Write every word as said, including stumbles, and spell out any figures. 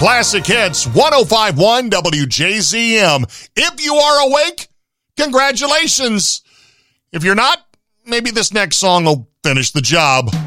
Classic Hits, one oh five point one W J Z M. If you are awake, congratulations. If you're not, maybe this next song will finish the job.